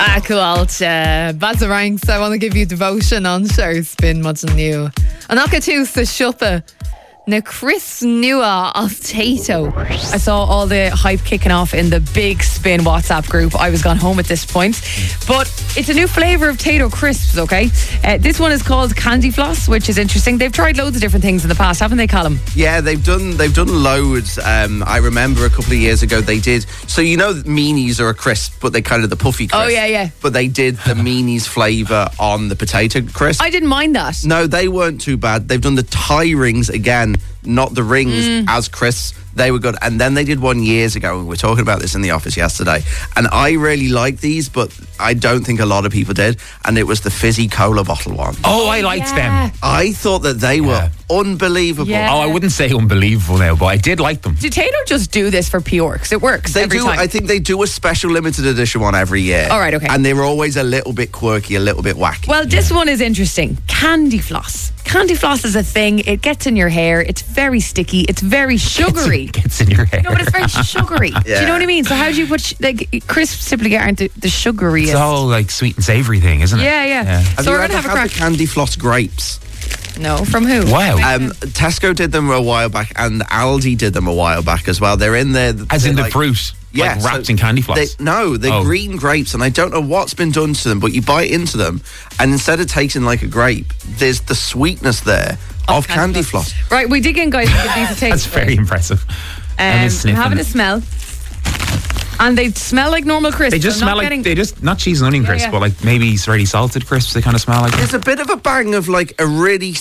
Cool. Bad ranks. I want to give you devotion on show spin much new. An aka tú sa siopa na Chris nua of Tato. I saw all the hype kicking off in the Big Spin WhatsApp group. I was gone home at this point. But it's a new flavour of Tato crisps, okay? This one is called Candy Floss, which is interesting. They've tried loads of different things in the past, haven't they, Callum? Yeah, they've done loads. I remember a couple of years ago they did. So you know meanies are a crisp, but they're kind of the puffy crisp. Oh, yeah. But they did the meanies flavour on the potato crisp. I didn't mind that. No, they weren't too bad. They've done the tie rings again, not the rings as crisps. They were good. And then they did one years ago, and we were talking about this in the office yesterday, and I really like these, but I don't think a lot of people did, and it was the fizzy cola bottle one. Oh, I liked them. I thought that they were unbelievable. Yeah. Oh, I wouldn't say unbelievable now, but I did like them. Did Tato just do this for pure? Because it works They every do. time. I think they do a special limited edition one every year. All right, okay. And they're always a little bit quirky, a little bit wacky. Well, this one is interesting. Candy floss. Candy floss is a thing. It gets in your hair. It's very sticky. It's very sugary. Gets in your hair. No, but it's very sugary. Do you know what I mean? So how do you put crisps typically aren't the sugariest? It's all like sweet and savoury thing, isn't it? Yeah. Have So you we're ever gonna have a had crack. the candy floss grapes? No, from who? Wow. Tesco did them a while back, and Aldi did them a while back as well. They're in there. As in the like, fruit? Yeah, like wrapped so in candy floss? They're green grapes, and I don't know what's been done to them, but you bite into them, and instead of tasting like a grape, there's the sweetness there of candy floss. Right, we dig in, guys. To give these a taste. That's very impressive. I'm sniffing Having it. a smell. And they smell like normal crisps. They just I'm smell not like, getting- they just, not cheese and onion crisps, yeah. but like maybe slightly salted crisps, they kind of smell like. There's a bit of a bang of like a really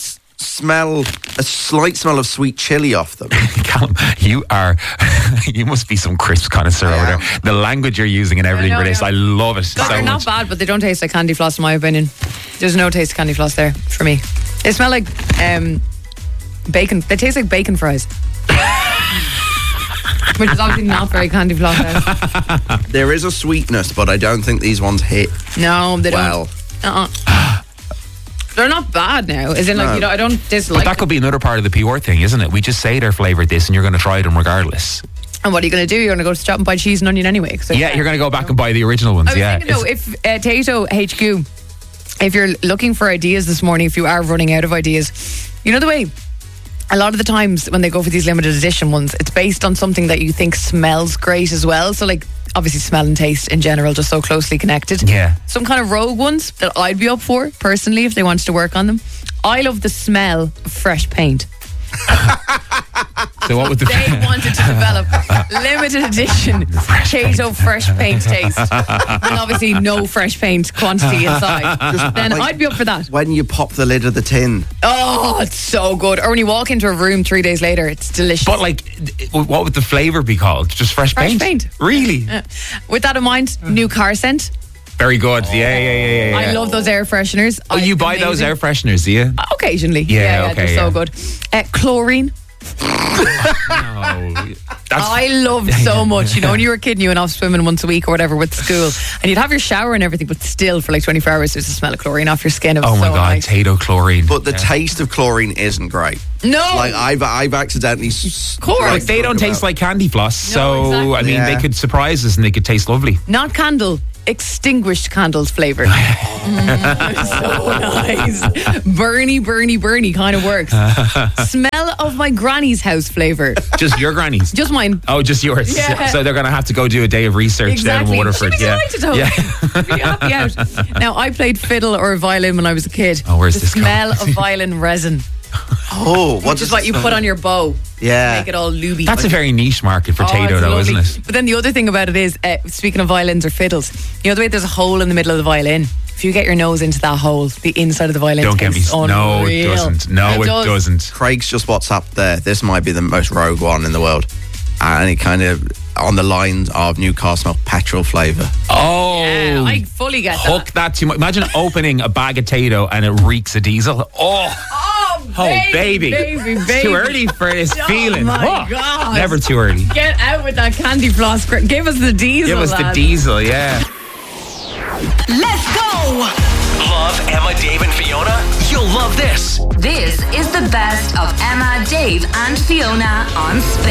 a slight smell of sweet chili off them. Callum, you must be some crisp connoisseur over there. The language you're using and everything for this, I love it so They're not much. bad, but they don't taste like candy floss in my opinion. There's no taste of candy floss there for me. They smell like bacon. They taste like bacon fries. Which is obviously not very candy floss. There is a sweetness, but I don't think these ones hit. No, they well. don't. They're not bad now. As in, like, I don't dislike But that could be another part of the PR thing, isn't it? We just say they're flavoured this and you're going to try them regardless. And what are you going to do? You're going to go to the shop and buy cheese and onion anyway. Yeah, you're going to go back and buy the original ones. I was Yeah. thinking, though, if Tato HQ, if you're looking for ideas this morning, if you are running out of ideas, you know the way a lot of the times when they go for these limited edition ones, it's based on something that you think smells great as well. So like obviously smell and taste in general just so closely connected. Yeah. Some kind of rogue ones that I'd be up for personally if they wanted to work on them. I love the smell of fresh paint. So what would the They wanted to develop limited edition Tato fresh paint taste, and obviously no fresh paint quantity inside. Then like- I'd be up for that. When you pop the lid of the tin. Oh, it's so good. Or when you walk into a room 3 days later, it's delicious. But like, what would the flavour be called? Just fresh paint? Really? With that in mind, new car scent. Very good. Yeah. I love those air fresheners. Oh, you buy those air fresheners, do you? Occasionally. Yeah, okay, they're so yeah. good. Chlorine. No. I loved so much. You know, when you were a kid and you went off swimming once a week or whatever with school, and you'd have your shower and everything, but still for like 24 hours there's a smell of chlorine off your skin. It was Oh my so God, nice. Tato chlorine. But the taste of chlorine isn't great. No. Like I've accidentally Like, they don't taste like candy floss, so exactly. I mean, they could surprise us and they could taste lovely. Not candle, extinguished candles flavour. So nice. Burny kind of works. Smell of my granny's house flavour. Just your granny's. Just mine. Oh, just yours. Yeah. So they're going to have to go do a day of research down in Waterford. She'd be delighted, though. She'd be happy out. Now, I played fiddle or violin when I was a kid. Oh, where's the this going? smell of violin resin. Oh, Which is what you put on your bow. Yeah. Make it all looby. That's a very niche market for Tato, it's though, lovely. isn't it? But then the other thing about it is, speaking of violins or fiddles, you know the way there's a hole in the middle of the violin? If you get your nose into that hole, the inside of the violin Don't get me. tastes No, it unreal. doesn't. No, it does. doesn't. Craig's just WhatsApped there. This might be the most rogue one in the world. And it kind of on the lines of new car smell petrol flavour. Oh, Yeah, I fully get hook that too much. Imagine opening a bag of Tato and it reeks of diesel. Oh, baby. It's too early for this feeling. my God. Never too early. Get out with that candy floss. Give us the diesel. Give us the lad. diesel, yeah. Let's go! Love Emma, Dave, and Fiona? You'll love this. This is the best of Emma, Dave, and Fiona on Spin.